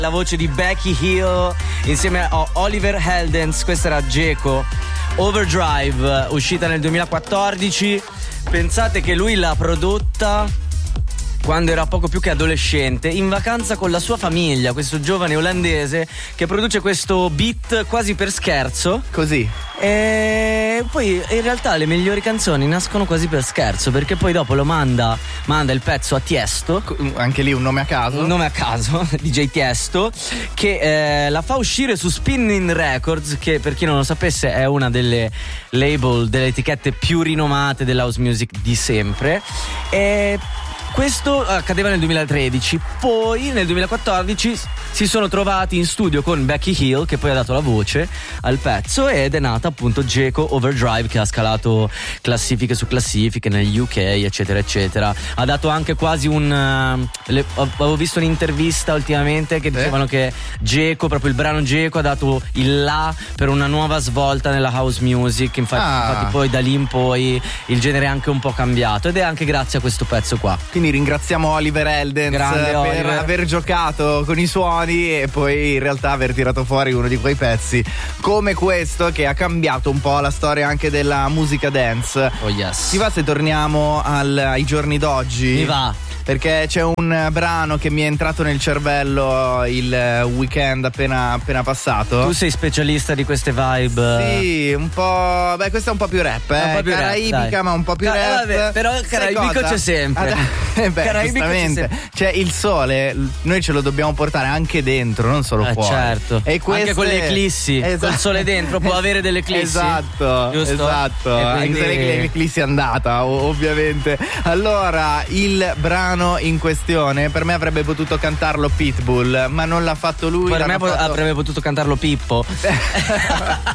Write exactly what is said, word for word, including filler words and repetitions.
La voce di Becky Hill insieme a Oliver Heldens. Questa era Geco, Overdrive, uscita nel duemilaquattordici. Pensate che lui l'ha prodotta quando era poco più che adolescente, in vacanza con la sua famiglia, questo giovane olandese che produce questo beat quasi per scherzo. Così. E poi in realtà le migliori canzoni nascono quasi per scherzo, perché poi dopo lo manda manda il pezzo a Tiesto, anche lì un nome a caso. Un nome a caso, D J Tiesto, che eh, la fa uscire su Spinning Records, che per chi non lo sapesse è una delle label, delle etichette più rinomate dell'house music di sempre. E questo accadeva nel duemilatredici. Poi nel duemilaquattordici si sono trovati in studio con Becky Hill, che poi ha dato la voce al pezzo, ed è nata appunto Geco Overdrive, che ha scalato classifiche su classifiche negli U K, eccetera eccetera. Ha dato anche quasi un uh, le, avevo visto un'intervista ultimamente che dicevano eh? che Geco, proprio il brano Geco, ha dato il là per una nuova svolta nella house music. Infatti, ah. infatti poi da lì in poi il genere è anche un po' cambiato, ed è anche grazie a questo pezzo qua. Quindi ringraziamo Oliver Heldens Grande per Oliver. aver giocato con i suoni e poi in realtà aver tirato fuori uno di quei pezzi come questo, che ha cambiato un po' la storia anche della musica dance. Oh yes. Ti va se torniamo al, ai giorni d'oggi? Mi va. Perché c'è un brano che mi è entrato nel cervello il weekend appena, appena passato. Tu sei specialista di queste vibe? Sì, un po'. Beh, questa è un po' più rap, eh? Un po' più caraibica, rap, ma un po' più Ca- rap. Vabbè, però il caraibico c'è sempre. Ah, beh, Caraibico c'è giustamente. sempre. Cioè, il sole, noi ce lo dobbiamo portare anche dentro, non solo eh, fuori. Certo. E queste... Anche con le eclissi. Esatto. Col sole dentro può avere delle eclissi. Esatto. Giusto? Esatto. E Anche quindi... se l'eclissi è andata, ovviamente. Allora, il brano in questione per me avrebbe potuto cantarlo Pitbull, ma non l'ha fatto lui. Per me fatto... avrebbe potuto cantarlo Pippo.